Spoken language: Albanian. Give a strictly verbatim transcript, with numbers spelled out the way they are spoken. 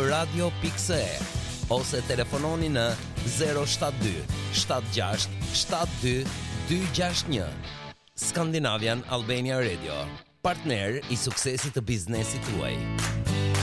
radio pikë c e ose telefononi në zero shtat dy shtat gjasht shtat dy dy gjasht një. Scandinavian Albania Radio, partner i suksesit të biznesit tuaj.